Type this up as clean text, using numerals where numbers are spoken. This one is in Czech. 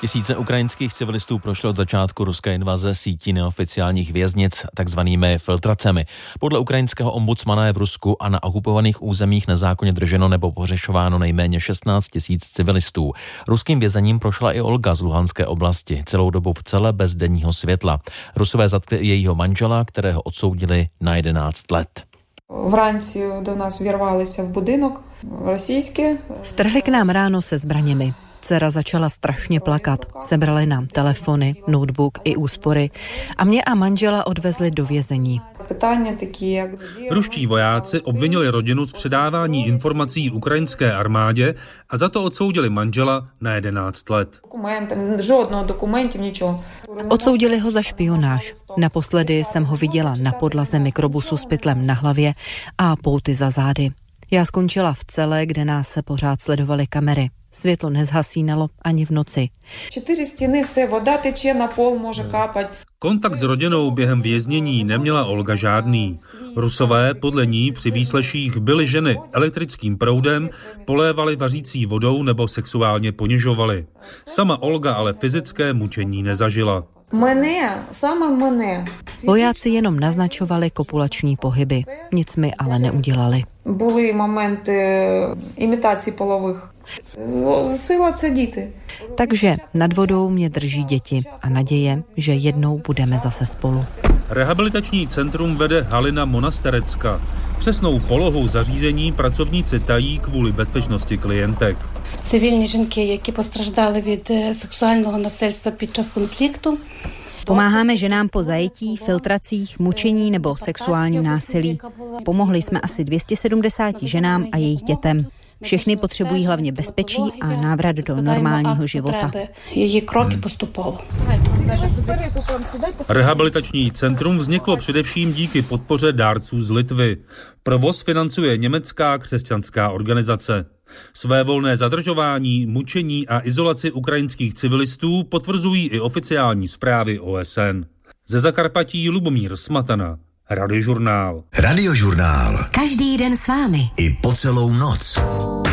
Tisíce ukrajinských civilistů prošlo od začátku ruské invaze sítí neoficiálních věznic takzvanými filtracemi. Podle ukrajinského ombudsmana je v Rusku a na okupovaných územích nezákonně drženo nebo pohřešováno nejméně 16 000 civilistů. Ruským vězením prošla i Olga z Luhanské oblasti, celou dobu v cele bez denního světla. Rusové zatkli i jejího manžela, kterého odsoudili na 11 let. Vranci do nás vyrvali se v budynok rosijský. Vtrhli k nám ráno se zbraněmi. Dcera začala strašně plakat. Sebrali nám telefony, notebook i úspory a mě a manžela odvezli do vězení. Ruští vojáci obvinili rodinu z předávání informací ukrajinské armádě a za to odsoudili manžela na 11 let. Odsoudili ho za špionáž. Naposledy jsem ho viděla na podlaze mikrobusu s pytlem na hlavě a pouty za zády. Já skončila v cele, kde nás se pořád sledovaly kamery. Světlo nezhasínalo ani v noci. 4 stěny, vše, voda teče, na pol může kápat. Kontakt s rodinou během věznění neměla Olga žádný. Rusové podle ní při výsleších byly ženy elektrickým proudem, polévali vařící vodou nebo sexuálně ponižovali. Sama Olga ale fyzické mučení nezažila. Vojáci jenom naznačovali kopulační pohyby. Nic mi ale neudělali. Byly momenty imitací polových. Sila це діти. Takže nad vodou mě drží děti a naděje, že jednou budeme zase spolu. Rehabilitační centrum vede Halina Monasterecka. Přesnou polohu zařízení pracovníci tají kvůli bezpečnosti klientek. Цивільні жінки, які постраждали від сексуального насильства під час конфлікту. Pomáháme ženám po zajetí, filtracích, mučení nebo sexuálním násilí. Pomohli jsme asi 270 ženám a jejich dětem. Všechny potřebují hlavně bezpečí a návrat do normálního života. Rehabilitační centrum vzniklo především díky podpoře dárců z Litvy. Provoz financuje německá křesťanská organizace. Svévolné zadržování, mučení a izolaci ukrajinských civilistů potvrzují i oficiální zprávy OSN. Ze Zakarpatí Lubomír Smatana, Radiožurnál. Radiožurnál. Každý den s vámi. I po celou noc.